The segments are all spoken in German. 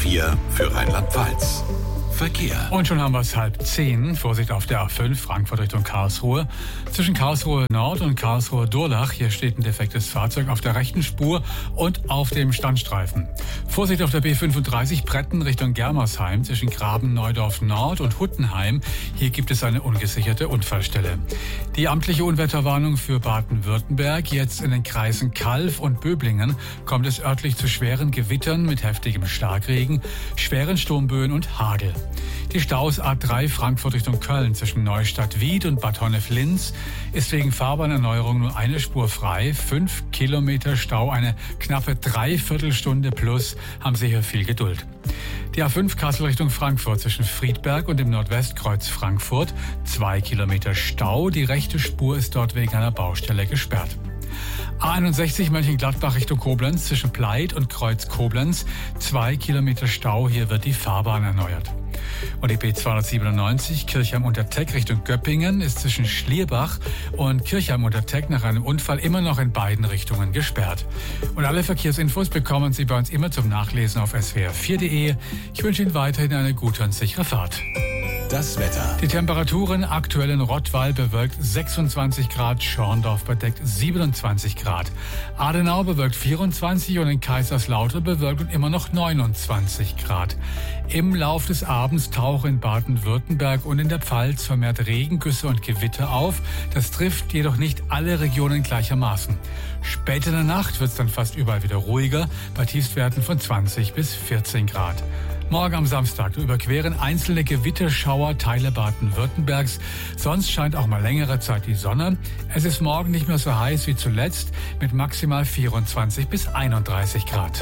4 für Rheinland-Pfalz. Verkehr. Und schon haben wir es 9:30. Vorsicht auf der A5 Frankfurt Richtung Karlsruhe. Zwischen Karlsruhe Nord und Karlsruhe Durlach. Hier steht ein defektes Fahrzeug auf der rechten Spur und auf dem Standstreifen. Vorsicht auf der B35 Bretten Richtung Germersheim zwischen Graben-Neudorf Nord und Huttenheim. Hier gibt es eine ungesicherte Unfallstelle. Die amtliche Unwetterwarnung für Baden-Württemberg. Jetzt in den Kreisen Calw und Böblingen kommt es örtlich zu schweren Gewittern mit heftigem Starkregen, schweren Sturmböen und Hagel. Die Staus A3 Frankfurt Richtung Köln zwischen Neustadt-Wied und Bad Honnef-Linz ist wegen Fahrbahnerneuerung nur eine Spur frei. 5 Kilometer Stau, eine knappe Dreiviertelstunde plus. Haben Sie hier viel Geduld. Die A5 Kassel Richtung Frankfurt zwischen Friedberg und dem Nordwestkreuz Frankfurt. 2 Kilometer Stau. Die rechte Spur ist dort wegen einer Baustelle gesperrt. A61 Mönchengladbach Richtung Koblenz zwischen Pleit und Kreuz Koblenz. 2 Kilometer Stau, hier wird die Fahrbahn erneuert. Und die B297 Kirchheim-Unterteck Richtung Göppingen ist zwischen Schlierbach und Kirchheim-Unterteck nach einem Unfall immer noch in beiden Richtungen gesperrt. Und alle Verkehrsinfos bekommen Sie bei uns immer zum Nachlesen auf swr4.de. Ich wünsche Ihnen weiterhin eine gute und sichere Fahrt. Das Wetter. Die Temperaturen aktuell in Rottweil bewölkt 26 Grad, Schorndorf bedeckt 27 Grad. Adenau bewölkt 24 und in Kaiserslautern bewölkt und immer noch 29 Grad. Im Lauf des Abends tauchen in Baden-Württemberg und in der Pfalz vermehrt Regengüsse und Gewitter auf. Das trifft jedoch nicht alle Regionen gleichermaßen. Spät in der Nacht wird es dann fast überall wieder ruhiger, bei Tiefstwerten von 20 bis 14 Grad. Morgen am Samstag überqueren einzelne Gewitterschauer Teile Baden-Württembergs. Sonst scheint auch mal längere Zeit die Sonne. Es ist morgen nicht mehr so heiß wie zuletzt mit maximal 24 bis 31 Grad.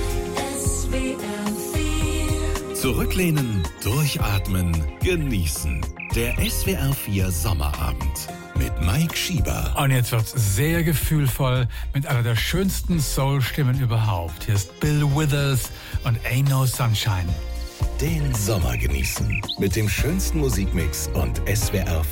Zurücklehnen, durchatmen, genießen. Der SWR4 Sommerabend mit Mike Schieber. Und jetzt wird's sehr gefühlvoll mit einer der schönsten Soul-Stimmen überhaupt. Hier ist Bill Withers und Ain't No Sunshine. Den Sommer genießen mit dem schönsten Musikmix und SWR4.